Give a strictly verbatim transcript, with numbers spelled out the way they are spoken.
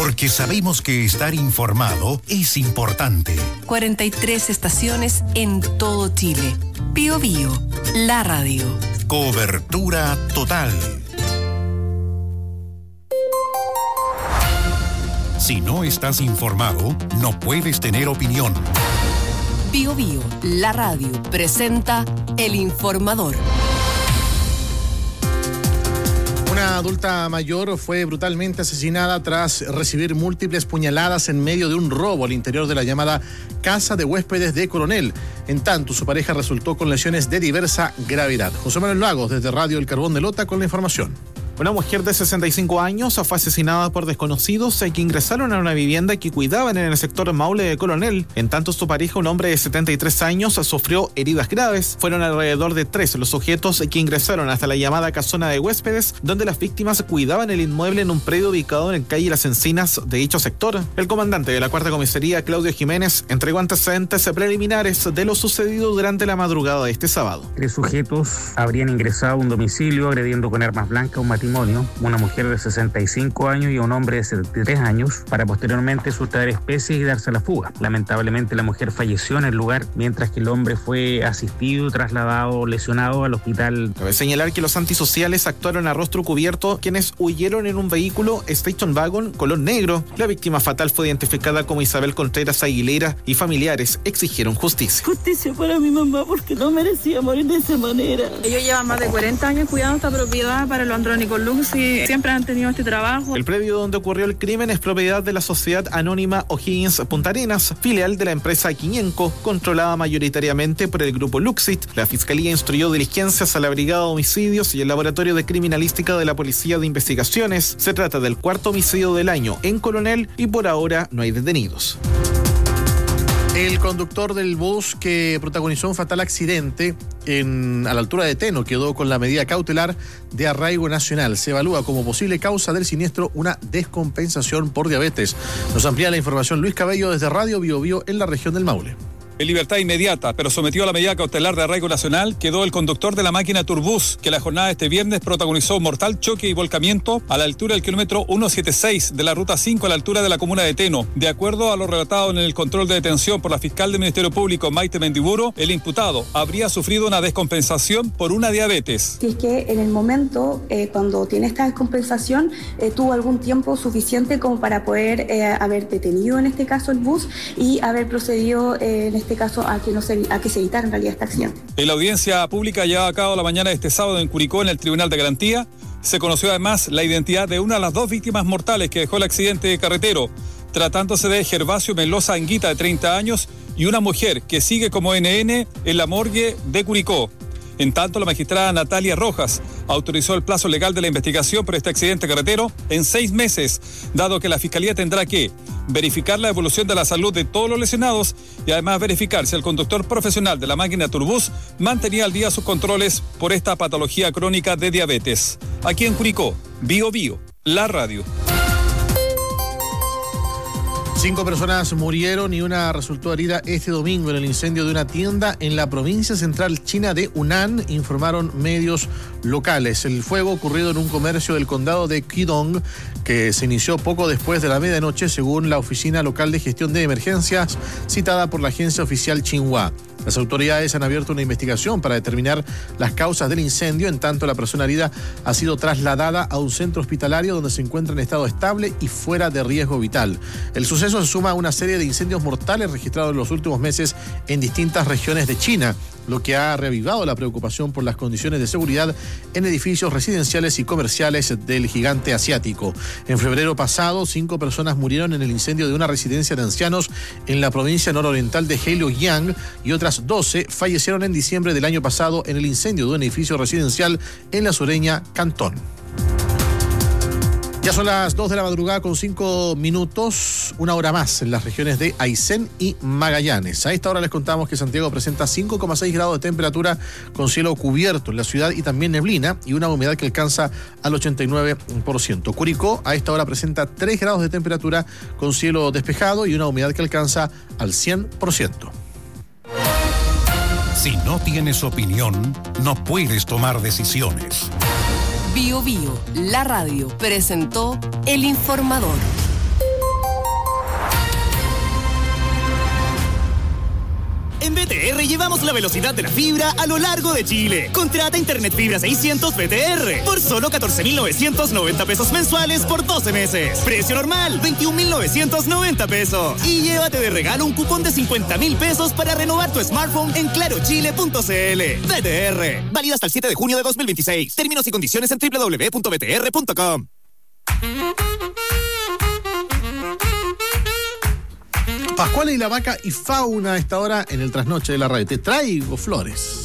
Porque sabemos que estar informado es importante. cuarenta y tres estaciones en todo Chile. Bío Bío, la radio. Cobertura total. Si no estás informado, no puedes tener opinión. Bío Bío, la radio, presenta El Informador. Una adulta mayor fue brutalmente asesinada tras recibir múltiples puñaladas en medio de un robo al interior de la llamada Casa de Huéspedes de Coronel. En tanto, su pareja resultó con lesiones de diversa gravedad. José Manuel Lagos, desde Radio El Carbón de Lota, con la información. Una mujer de sesenta y cinco años fue asesinada por desconocidos que ingresaron a una vivienda que cuidaban en el sector Maule de Coronel. En tanto, su pareja, un hombre de setenta y tres años, sufrió heridas graves. Fueron alrededor de tres los sujetos que ingresaron hasta la llamada casona de huéspedes, donde las víctimas cuidaban el inmueble en un predio ubicado en calle Las Encinas de dicho sector. El comandante de la cuarta comisaría, Claudio Jiménez, entregó antecedentes preliminares de lo sucedido durante la madrugada de este sábado. Tres sujetos habrían ingresado a un domicilio agrediendo con armas blancas a un matrimonio, una mujer de sesenta y cinco años y a un hombre de setenta y tres años, para posteriormente sustraer especies y darse a la fuga. Lamentablemente, la mujer falleció en el lugar, mientras que el hombre fue asistido y trasladado lesionado al hospital. Cabe señalar que los antisociales actuaron a rostro cubierto, quienes huyeron en un vehículo Station Wagon color negro. La víctima fatal fue identificada como Isabel Contreras Aguilera y familiares exigieron justicia. Justicia para mi mamá, porque no merecía morir de esa manera. Ellos llevan más de cuarenta años cuidando esta propiedad para los andrónicos Lux y siempre han tenido este trabajo. El predio donde ocurrió el crimen es propiedad de la sociedad anónima O'Higgins Punta Arenas, filial de la empresa Quiñenco, controlada mayoritariamente por el grupo Luxit. La fiscalía instruyó diligencias a la Brigada de Homicidios y el Laboratorio de Criminalística de la Policía de Investigaciones. Se trata del cuarto homicidio del año en Coronel y por ahora no hay detenidos. El conductor del bus que protagonizó un fatal accidente en, a la altura de Teno quedó con la medida cautelar de arraigo nacional. Se evalúa como posible causa del siniestro una descompensación por diabetes. Nos amplía la información Luis Cabello desde Radio Bío Bío en la región del Maule. En libertad inmediata, pero sometido a la medida cautelar de arraigo nacional, quedó el conductor de la máquina Turbus, que la jornada de este viernes protagonizó un mortal choque y volcamiento a la altura del kilómetro ciento setenta y seis de la ruta cinco a la altura de la comuna de Teno. De acuerdo a lo relatado en el control de detención por la fiscal del Ministerio Público, Maite Mendiburo, el imputado habría sufrido una descompensación por una diabetes. Si es que en el momento, eh, cuando tiene esta descompensación, eh, tuvo algún tiempo suficiente como para poder eh, haber detenido en este caso el bus y haber procedido eh, en este caso a que, no se, a que se evitara en realidad este accidente. En la audiencia pública llevada a cabo la mañana de este sábado en Curicó, en el Tribunal de Garantía, se conoció además la identidad de una de las dos víctimas mortales que dejó el accidente carretero, tratándose de Gervasio Menloza Anguita, de treinta años, y una mujer que sigue como N N en la morgue de Curicó. En tanto, la magistrada Natalia Rojas autorizó el plazo legal de la investigación por este accidente carretero en seis meses, dado que la Fiscalía tendrá que verificar la evolución de la salud de todos los lesionados y además verificar si el conductor profesional de la máquina Turbus mantenía al día sus controles por esta patología crónica de diabetes. Aquí en Curicó, Bío Bío, la radio. Cinco personas murieron y una resultó herida este domingo en el incendio de una tienda en la provincia central china de Hunan, informaron medios locales. El fuego ocurrido en un comercio del condado de Qidong, que se inició poco después de la medianoche, según la Oficina Local de Gestión de Emergencias, citada por la agencia oficial Xinhua. Las autoridades han abierto una investigación para determinar las causas del incendio, en tanto la persona herida ha sido trasladada a un centro hospitalario donde se encuentra en estado estable y fuera de riesgo vital. El suceso se suma a una serie de incendios mortales registrados en los últimos meses en distintas regiones de China, lo que ha reavivado la preocupación por las condiciones de seguridad en edificios residenciales y comerciales del gigante asiático. En febrero pasado, cinco personas murieron en el incendio de una residencia de ancianos en la provincia nororiental de Heilongjiang y otras doce fallecieron en diciembre del año pasado en el incendio de un edificio residencial en la sureña Cantón. Ya son las dos de la madrugada con cinco minutos, una hora más en las regiones de Aysén y Magallanes. A esta hora les contamos que Santiago presenta cinco coma seis grados de temperatura con cielo cubierto en la ciudad y también neblina y una humedad que alcanza al ochenta y nueve por ciento. Curicó a esta hora presenta tres grados de temperatura con cielo despejado y una humedad que alcanza al cien por ciento. Si no tienes opinión, no puedes tomar decisiones. Bío Bío, la radio, presentó El Informador. En B T R llevamos la velocidad de la fibra a lo largo de Chile. Contrata Internet Fibra seiscientos B T R por solo catorce mil novecientos noventa pesos mensuales por doce meses. Precio normal, veintiún mil novecientos noventa pesos. Y llévate de regalo un cupón de cincuenta mil pesos para renovar tu smartphone en claro chile punto c l. B T R. Válido hasta el siete de junio de dos mil veintiséis. Términos y condiciones en doble u doble u doble u punto b t r punto com. Pascual y la vaca y fauna a esta hora en el trasnoche de la radio. Te traigo flores.